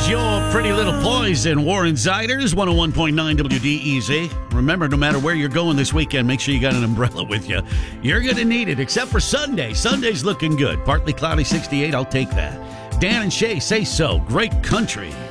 your pretty little poison, Warren Ziders, 101.9 WDEZ. Remember, no matter where you're going this weekend, make sure you got an umbrella with you. You're going to need it, except for Sunday. Sunday's looking good. Partly cloudy, 68. I'll take that. Dan and Shay say so. Great country.